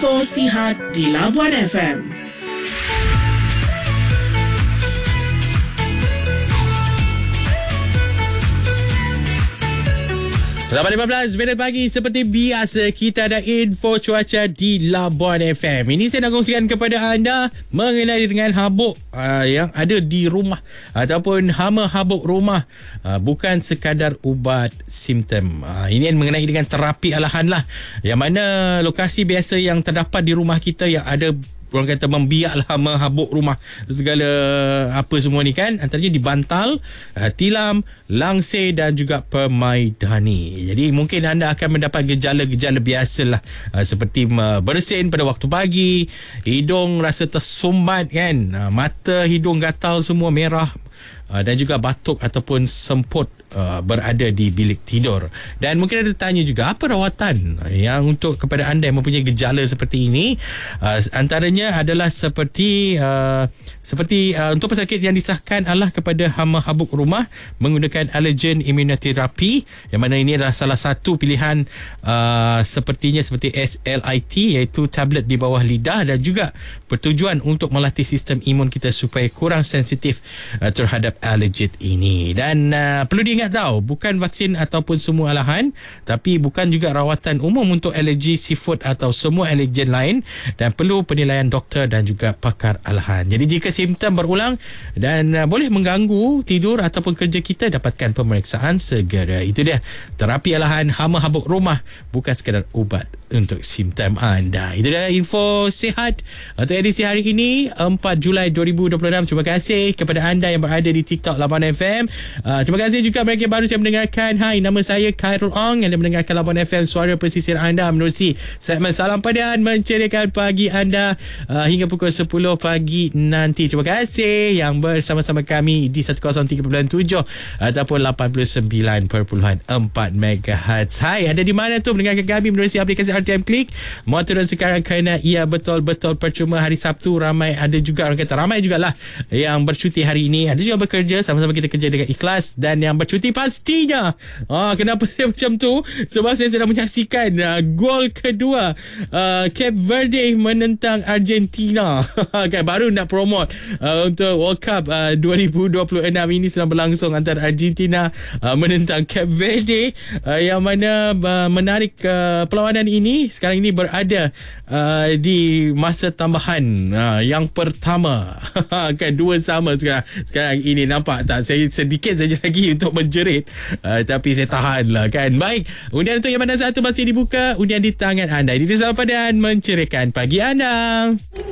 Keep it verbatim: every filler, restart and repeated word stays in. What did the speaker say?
info sihat di Labuan F M. lapan lima belas minit pagi, seperti biasa kita ada info cuaca di Labuan F M. Ini saya nak kongsikan kepada anda mengenai dengan habuk uh, yang ada di rumah ataupun hama habuk rumah, uh, bukan sekadar ubat simptom. Uh, ini mengenai dengan terapi alahan lah, yang mana lokasi biasa yang terdapat di rumah kita yang ada orang kata membiaklah menghabuk rumah segala apa semua ni kan, antaranya di bantal, uh, tilam, langsir dan juga permaidani. Jadi mungkin anda akan mendapat gejala-gejala biasalah, uh, seperti uh, bersin pada waktu pagi, hidung rasa tersumbat kan, uh, mata hidung gatal semua merah, uh, dan juga batuk ataupun semput Uh, berada di bilik tidur. Dan mungkin ada tanya juga, apa rawatan yang untuk kepada anda yang mempunyai gejala seperti ini? Uh, antaranya adalah seperti uh, seperti uh, untuk pesakit yang disahkan adalah kepada hama habuk rumah menggunakan allergen immunotherapy, yang mana ini adalah salah satu pilihan, uh, sepertinya seperti S L I T, iaitu tablet di bawah lidah, dan juga bertujuan untuk melatih sistem imun kita supaya kurang sensitif uh, terhadap allergen ini. Dan uh, perlu diingat Ingat tahu, bukan vaksin ataupun semua alahan, tapi bukan juga rawatan umum untuk alergi seafood atau semua alergen lain, dan perlu penilaian doktor dan juga pakar alahan. Jadi jika simptom berulang dan uh, boleh mengganggu tidur ataupun kerja kita, dapatkan pemeriksaan segera. Itu dia terapi alahan hama habuk rumah, bukan sekadar ubat untuk simptom anda. Itu dia info sihat untuk edisi hari ini, empat Julai dua ribu dua puluh enam. Terima kasih kepada anda yang berada di TikTok Labuan F M. Uh, terima kasih juga mereka yang baru saya mendengarkan. Hai, nama saya Khairul Ong, yang mendengarkan Labuan F M, suara pesisir anda, menerusi segmen Salam Padan menceriakan pagi anda uh, hingga pukul sepuluh pagi nanti. Terima kasih yang bersama-sama kami di seratus tiga perpuluhan tujuh ataupun lapan puluh sembilan perpuluhan empat megahertz. Hai, ada di mana tu mendengarkan kami menerusi aplikasi R T M Click? Mau turun sekarang kerana ia betul-betul percuma. Hari Sabtu ramai, ada juga orang kata ramai jugalah yang bercuti hari ini, ada juga bekerja, sama-sama kita kerja dengan ikhlas. Dan yang bercuti pastinya, ah, kenapa saya macam tu? Sebab saya sedang menyaksikan uh, gol kedua uh, Cape Verde menentang Argentina. Kan baru nak promote uh, untuk World Cup uh, dua ribu dua puluh enam ini sedang berlangsung antara Argentina uh, menentang Cape Verde, uh, yang mana uh, menarik uh, perlawanan ini sekarang ini berada uh, di masa tambahan uh, yang pertama. Kan dua sama sekarang sekarang ini, nampak tak? Saya sedikit saja lagi untuk menjerit, uh, tapi saya tahan lah kan. Baik, undian untuk yang mana satu masih dibuka, undian di tangan anda. Ini Salam Padan menceriakan pagi anda.